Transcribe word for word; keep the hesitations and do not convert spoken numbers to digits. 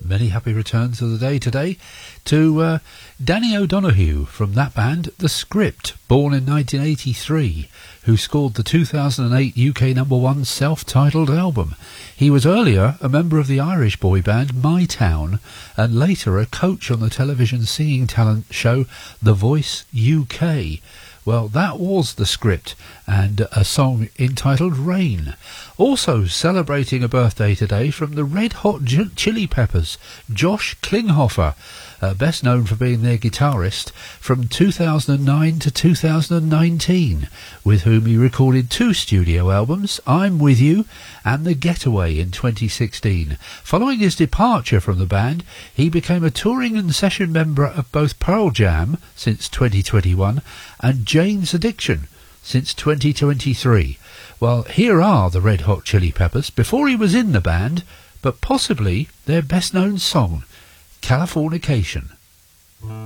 many happy returns of the day today to uh, Danny O'Donoghue from that band, The Script, born in nineteen eighty-three, who scored the two thousand eight U K number one self-titled album. He was earlier a member of the Irish boy band My Town, and later a coach on the television singing talent show The Voice U K. Well, that was The Script, and a song entitled Rain. Also celebrating a birthday today from the Red Hot Chili Peppers, Josh Klinghoffer, uh, best known for being their guitarist from two thousand nine to two thousand nineteen, with whom he recorded two studio albums, I'm With You and The Getaway in twenty sixteen. Following his departure from the band, he became a touring and session member of both Pearl Jam since twenty twenty-one and Jane's Addiction since twenty twenty-three. Well, here are the Red Hot Chili Peppers before he was in the band, but possibly their best known song, Californication.